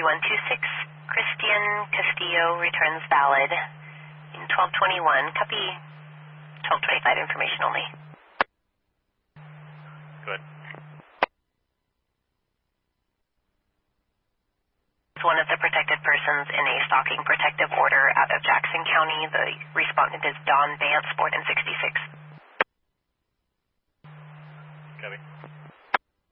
3126, Christian Castillo returns valid in 1221. Copy 1225 information only. Good. One of the protected persons in a stalking protective order out of Jackson County. The respondent is Don Vance, born in 66. Copy.